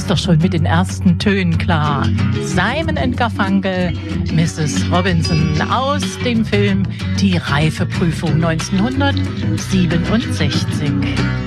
ist doch schon mit den ersten Tönen klar. Simon & Garfunkel, Mrs. Robinson aus dem Film Die Reifeprüfung 1967.